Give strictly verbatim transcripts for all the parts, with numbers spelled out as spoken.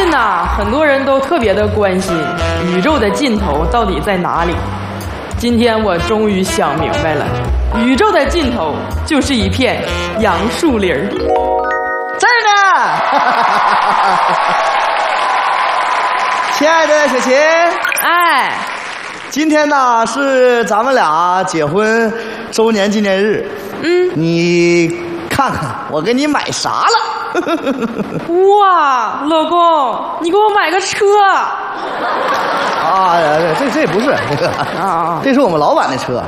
近呐，很多人都特别的关心宇宙的尽头到底在哪里。今天我终于想明白了，宇宙的尽头就是一片杨树林儿。 这儿呢，亲爱的小琴， 哎， 今天呢是咱们俩结婚周年纪念日。嗯，你看看我给你买啥了？ 哇，老公，你给我买个车啊？这这不是这个啊，这是我们老板的车。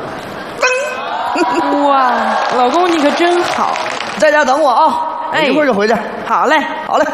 哇，老公你可真好， 在家等我啊， 哎， 一会儿就回去。 好嘞， 好嘞。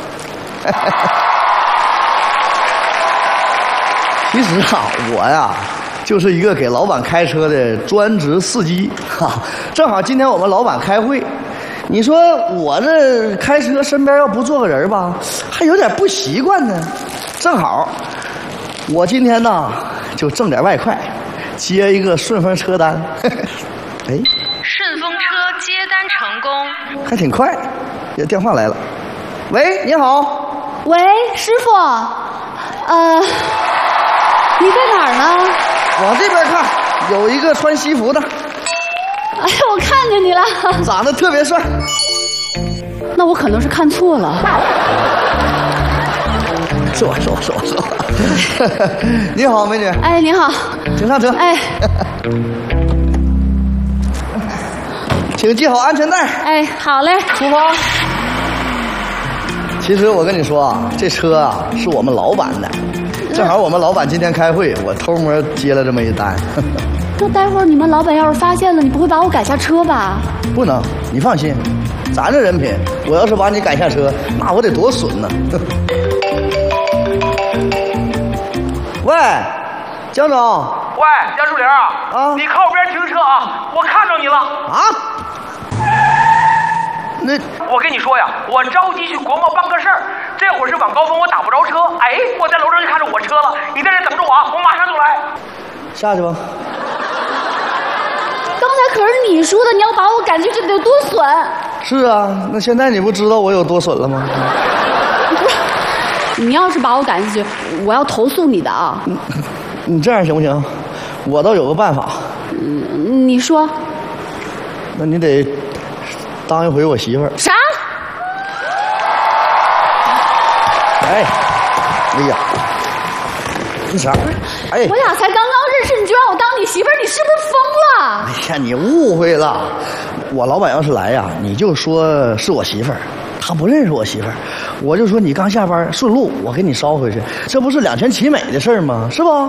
其实啊，我呀就是一个给老板开车的专职司机哈。正好今天我们老板开会，你说我这开车身边要不坐个人吧，还有点不习惯呢。正好我今天呢就挣点外快，接一个顺风车单。哎， 顺风车接单成功， 还挺快。这电话来了，喂，你好。 喂，师傅，呃，你在哪儿呢？ 往这边看，有一个穿西服的。 哎呀，我看见你了， 长得特别帅。 那我可能是看错了。 是我是我是我是我。你好，美女。 哎，你好。 请上车。 哎。 请系好安全带。 哎，好嘞， 出发。其实我跟你说啊，这车啊是我们老板的，正好我们老板今天开会，我偷摸接了这么一单。 那待会儿你们老板要是发现了，你不会把我赶下车吧？ 不能，你放心，咱这人品，我要是把你赶下车，那我得多损呢。喂，江总。 喂，杨树林啊，啊，你靠边停车啊！我看着你了啊！那我跟你说呀，我着急去国贸办个事儿，这会儿是晚高峰，我打不着车。哎，我在楼上就看着我车了，你在这等着我啊，我马上就来。 下去吧。 刚才可是你说的，你要把我赶去，这得多损。 是啊，那现在你不知道我有多损了吗？ 你要是把我赶下去，我要投诉你的啊！ 你, 你这样行不行？我倒有个办法。 嗯，你说。 那你得当一回我媳妇儿。 啥？ 哎，哎呀，那啥，哎， 我俩才刚刚认识，你就让我当你媳妇儿，你是不是疯了？ 哎呀，你误会了。我老板要是来呀，你就说是我媳妇儿。他不认识我媳妇儿，我就说你刚下班，顺路我给你捎回去，这不是两全其美的事儿吗？是不？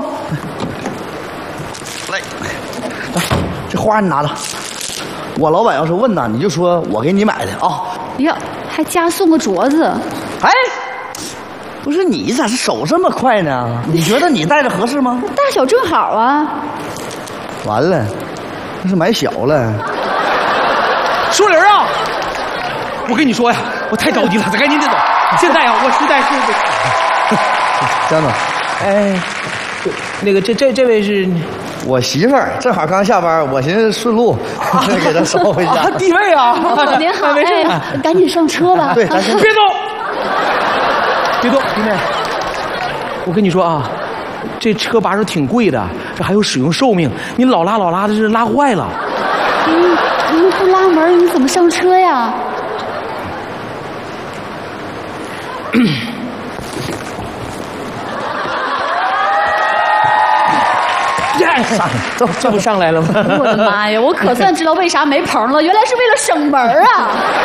来，来，这花你拿着。我老板要是问呐，你就说我给你买的啊。 呀，还加送个镯子。 哎，不是你咋是手这么快呢？你觉得你戴着合适吗？ 大小正好啊。 完了，那是买小了。 树林啊！我跟你说呀，我太着急了，咱赶紧得走。现在呀，我实在是…… 江总， 哎，那个这这这位是我媳妇儿，正好刚下班，我寻思顺路给她捎回家。 啊，地位啊！ 您好，没事，哎，赶紧上车吧。 对，咱先别动，别动，弟妹。我跟你说啊，这车把手挺贵的，这还有使用寿命，你老拉老拉的，是拉坏了。 嗯，你不拉门，你怎么上车呀？ 上来，走， 这不上来了吗？ 我的妈呀！我可算知道为啥没棚了，原来是为了省门啊！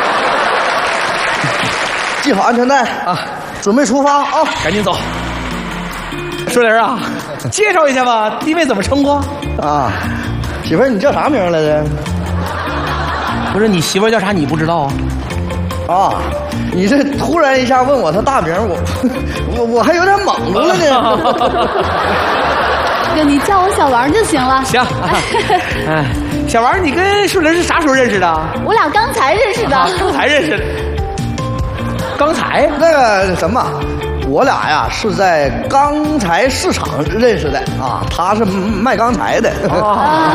系好安全带啊，准备出发啊！ 赶紧走。树林啊，介绍一下吧，弟妹怎么称呼？ 啊，媳妇儿，你叫啥名来着？ 不是你媳妇叫啥？你不知道啊？ 啊，你这突然一下问我她大名，我我我还有点懵住了呢。 哥，你叫我小王就行了。 行。哎，小王，你跟树林是啥时候认识的？ 我俩刚才认识的。 啊、刚才认识的。刚才？ 那个什么，我俩呀是在钢材市场认识的啊，他是卖钢材的。 啊、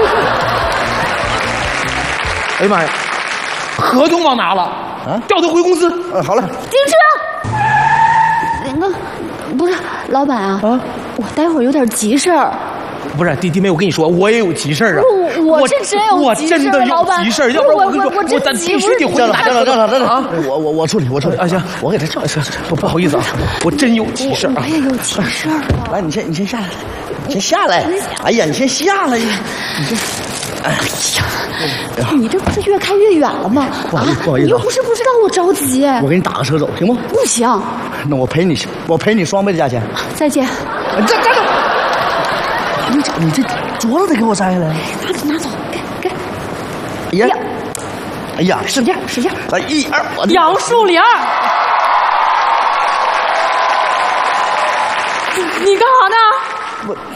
哎呀妈呀，合同忘拿了啊，调他回公司。 嗯、啊，好了。 停车。 那不是老板啊， 啊我待会儿有点急事儿。 不是弟弟妹，我跟你说，我也有急事儿啊！ 我我是真有我急事儿真的老板有急事儿，要不然我跟你说， 我我我真咱急必须得回站来。 长，站长，站长，站长啊！我我我处理，我处理啊行， 我给他叫去。 不不好意思啊，我真有急事儿啊我！也有急事儿啊。 来，你先你先下来，你先下来。哎呀，你先下来，你先。 哎呀，你这不是越开越远了吗？ 不好意思啊不好意思啊你又不是不知道我着急。 我给你打个车走，行吗？ 不行， 那我赔你，我赔你双倍的价钱。 再见。 这站住！你这你这镯子得给我摘下来。 拿走拿走，给给， 哎呀，哎呀， 使劲使劲。 来一二，我杨树林儿，你你干啥呢？ 我。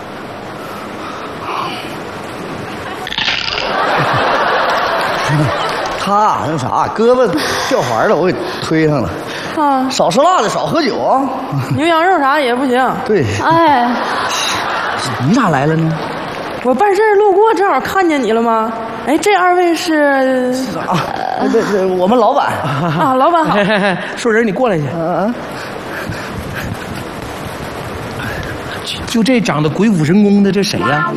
他那啥，胳膊掉环了，我给推上了。 啊， 少吃辣的，少喝酒啊。 牛羊肉啥也不行。 对， 哎， 你咋来了呢？ 我办事儿路过，正好看见你了吗？哎，这二位是啊，对对，我们老板。 啊，老板好。 树人，你过来去。 嗯就这长得鬼斧神工的，这谁呀？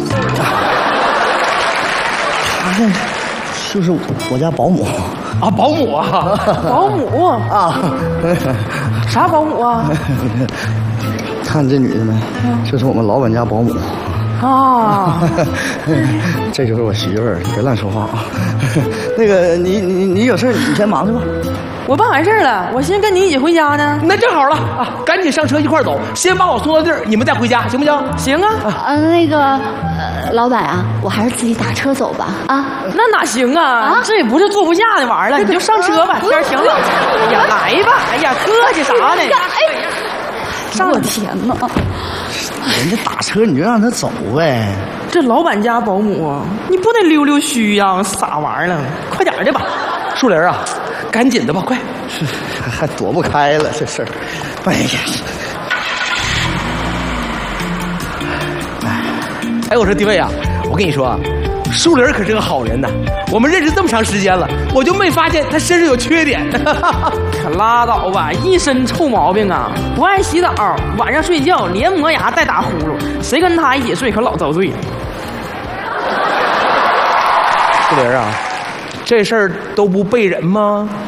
他这就是我家保姆啊，保姆啊！ 保姆啊。 啥保姆啊？ 看这女的没？这是我们老板家保姆。 啊， 这就是我媳妇儿，你别乱说话啊。那个，你你你有事儿你先忙去吧。 我办完事儿了，我寻思跟你一起回家呢。 那正好了啊，赶紧上车一块儿走，先把我送到地儿，你们再回家，行不行？ 行啊， 呃，那个，呃，老板啊，我还是自己打车走吧。啊， 那哪行啊？ 啊这也不是坐不下的玩意儿了，你就上车吧，天儿挺冷。哎呀，来吧，哎呀，客气啥呢？ 哎，上我天哪！ 人家打车你就让他走呗。 这老板家保姆，你不得溜溜须呀？啥玩意儿了？快点儿的吧。 树林啊，赶紧的吧，快！ 还躲不开了这事儿。哎呀， 哎，我说弟妹啊，我跟你说啊，树林可是个好人呐。我们认识这么长时间了，我就没发现他身上有缺点。 可拉倒吧，一身臭毛病啊！不爱洗澡，晚上睡觉连磨牙带打呼噜，谁跟他一起睡可老遭罪。 树林啊，这事儿都不背人吗？